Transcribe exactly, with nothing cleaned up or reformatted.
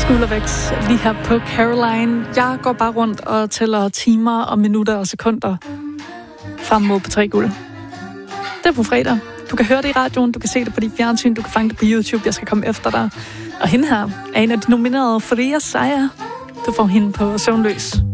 Skuldervæks lige her på Caroline. Jeg går bare rundt og tæller timer og minutter og sekunder frem mod P tre Guld. Det er på fredag. Du kan høre det i radioen, du kan se det på dit fjernsyn, du kan fange det på YouTube. Jeg skal komme efter dig. Og hende her er en af de nominerede, Faria Saya. Du får hende på Søvnløs.